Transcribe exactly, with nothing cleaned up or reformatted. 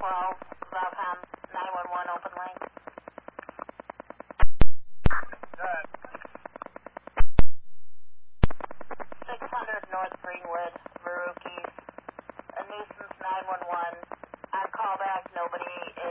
twelve, Valcom nine one one, open line. Good. six hundred North Greenwood, Verukis, a nuisance nine one one. On callback, nobody